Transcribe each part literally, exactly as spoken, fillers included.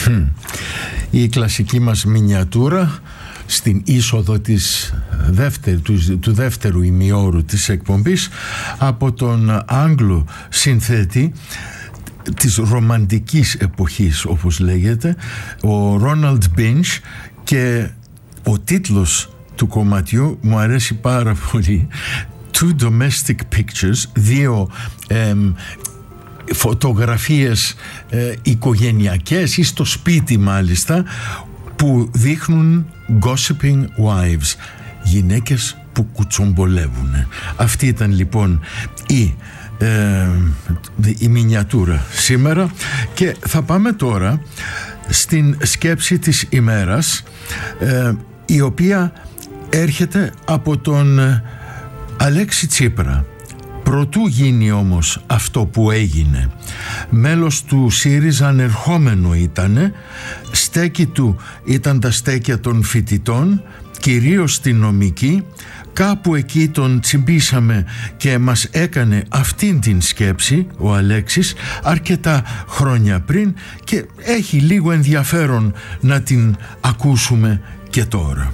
Η κλασική μας μινιατούρα στην είσοδο της δεύτερη, του, του δεύτερου ημιώρου της εκπομπής από τον Άγγλο συνθέτη της ρομαντικής εποχής, όπως λέγεται, ο Ρόναλντ Μπίνч, και ο τίτλος του κομματιού μου αρέσει πάρα πολύ. Two domestic pictures, δύο εμ, φωτογραφίες ε, οικογενειακές ή στο σπίτι μάλιστα, που δείχνουν gossiping wives, γυναίκες που κουτσομπολεύουν. Αυτή ήταν λοιπόν η, ε, η μινιατούρα σήμερα, και θα πάμε τώρα στην σκέψη της ημέρας, ε, η οποία έρχεται από τον Αλέξη Τσίπρα. Προτού γίνει όμως αυτό που έγινε, μέλος του ΣΥΡΙΖΑ ανερχόμενο ήτανε, στέκη του ήταν τα στέκια των φοιτητών, κυρίως στη νομική. Κάπου εκεί τον τσιμπήσαμε και μας έκανε αυτήν την σκέψη ο Αλέξης αρκετά χρόνια πριν, και έχει λίγο ενδιαφέρον να την ακούσουμε και τώρα.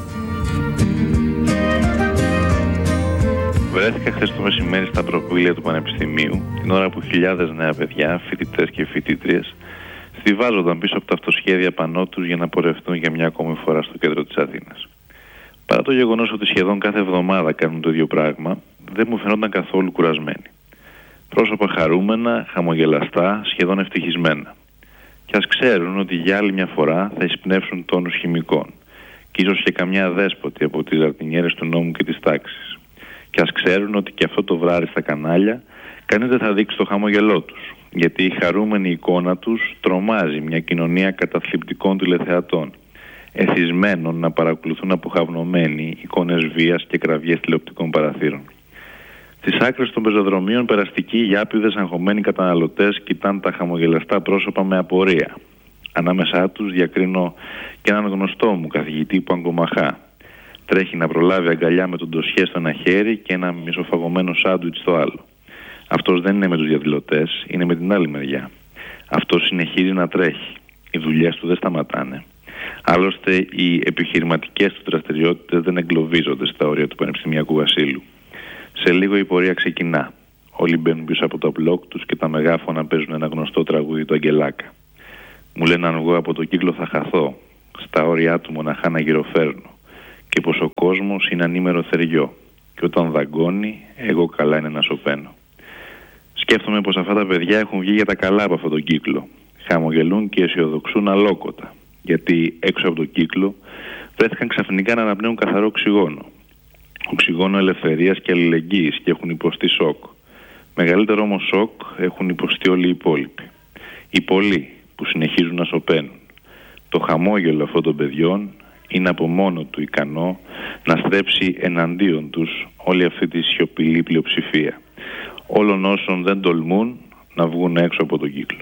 Βρέθηκα χθες το μεσημέρι στα προπήλαια του Πανεπιστημίου, την ώρα που χιλιάδες νέα παιδιά, φοιτητές και φοιτήτριες, στιβάζονταν πίσω από τα αυτοσχέδια πανό τους για να πορευτούν για μια ακόμη φορά στο κέντρο της Αθήνας. Παρά το γεγονός ότι σχεδόν κάθε εβδομάδα κάνουν το ίδιο πράγμα, δεν μου φαινόταν καθόλου κουρασμένοι. Πρόσωπα χαρούμενα, χαμογελαστά, σχεδόν ευτυχισμένα. Κι ας ξέρουν ότι για άλλη μια φορά θα εισπνεύσουν τόνους χημικών, και ίσως και καμιά δέσποτη από τις ζαρτινιέρες του νόμου και της τάξης. Και ας ξέρουν ότι και αυτό το βράδυ στα κανάλια κανείς δεν θα δείξει το χαμογελό τους, γιατί η χαρούμενη εικόνα τους τρομάζει μια κοινωνία καταθλιπτικών τηλεθεατών, εθισμένων να παρακολουθούν αποχαυνομένοι εικόνες βίας και κραυγές τηλεοπτικών παραθύρων. Στις άκρες των πεζοδρομίων περαστικοί γιάπηδες αγχωμένοι καταναλωτές κοιτάνε τα χαμογελαστά πρόσωπα με απορία. Ανάμεσά τους διακρίνω και έναν γνωστό μου καθηγητή που αγκομαχά. Τρέχει να προλάβει αγκαλιά με τον ντοσιέ στο ένα χέρι και ένα μισοφαγωμένο σάντουιτς στο άλλο. Αυτός δεν είναι με τους διαδηλωτές, είναι με την άλλη μεριά. Αυτός συνεχίζει να τρέχει. Οι δουλειές του δεν σταματάνε. Άλλωστε, οι επιχειρηματικές του δραστηριότητες δεν εγκλωβίζονται στα όρια του Πανεπιστημιακού Βασίλου. Σε λίγο η πορεία ξεκινά. Όλοι μπαίνουν πίσω από το μπλοκ τους και τα μεγάφωνα παίζουν ένα γνωστό τραγούδι του Αγγελάκα. Μου λένε αν βγω από το κύκλο θα χαθώ. Στα όρια του μοναχά να γυροφέρνω. Και πως ο κόσμος είναι ανήμερο θεριό. Και όταν δαγκώνει, εγώ καλά είναι να σωπαίνω. Σκέφτομαι πως αυτά τα παιδιά έχουν βγει για τα καλά από αυτόν τον κύκλο. Χαμογελούν και αισιοδοξούν αλόκοτα. Γιατί έξω από τον κύκλο βρέθηκαν ξαφνικά να αναπνέουν καθαρό οξυγόνο. Οξυγόνο ελευθερίας και αλληλεγγύης, και έχουν υποστεί σοκ. Μεγαλύτερο όμως σοκ έχουν υποστεί όλοι οι υπόλοιποι. Οι πολλοί που συνεχίζουν να σωπαίνουν. Το χαμόγελο αυτών των παιδιών είναι από μόνο του ικανό να στρέψει εναντίον τους όλη αυτή τη σιωπηλή πλειοψηφία. Όλων όσων δεν τολμούν να βγουν έξω από τον κύκλο.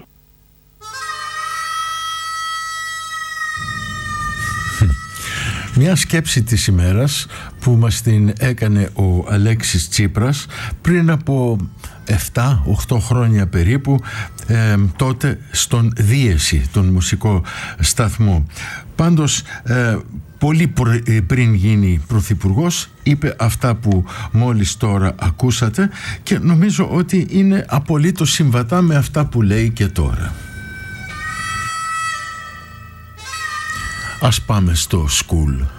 Μια σκέψη της ημέρας που μας την έκανε ο Αλέξης Τσίπρας πριν από επτά οχτώ χρόνια περίπου, ε, τότε στον Δίεση, τον μουσικό σταθμό. Πάντως ε, πολύ πριν γίνει πρωθυπουργός είπε αυτά που μόλις τώρα ακούσατε, και νομίζω ότι είναι απολύτως συμβατά με αυτά που λέει και τώρα. Ας πάμε στο school.